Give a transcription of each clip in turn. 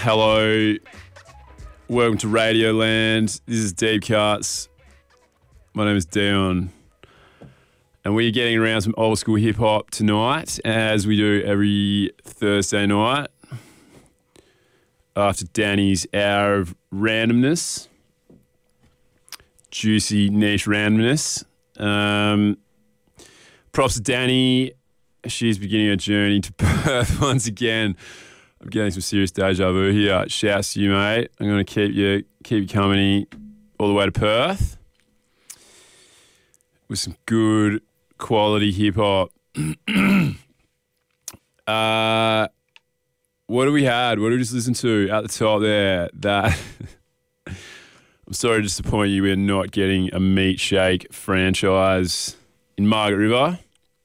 Hello. Welcome to Radio Land. This is Deep Cuts. My name is Dion. And we're getting around some old school hip hop tonight, as we do every Thursday night after Danny's hour of randomness. Juicy niche randomness. Props to Danny. She's beginning her journey to Perth once again. I'm getting some serious deja vu here. Shouts to you, mate. I'm going to keep you company all the way to Perth with some good quality hip hop. What do we had? What did we just listen to at the top there? That I'm sorry to disappoint you. We're not getting a Meat Shake franchise in Margaret River.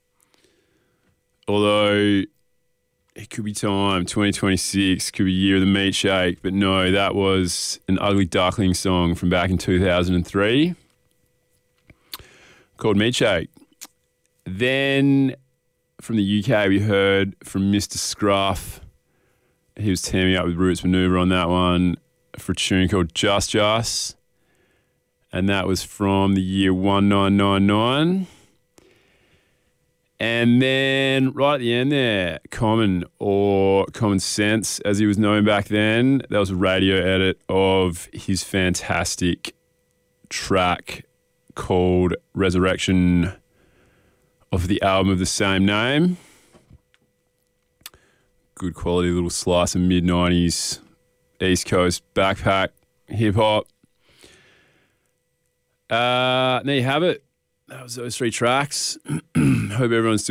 Although it could be time, 2026 could be year of the Meat Shake. But no, that was an Ugly Duckling song from back in 2003 called Meat Shake. Then from the UK, we heard from Mr. Scruff. He was teaming up with Roots Maneuver on that one for a tune called Just Just. And that was from the year 1999. And then right at the end there, Common, or Common Sense as he was known back then, that was a radio edit of his fantastic track called Resurrection of the album of the same name. Good quality little slice of mid-90s East Coast backpack hip-hop. There you have it. That was those three tracks. Hope everyone's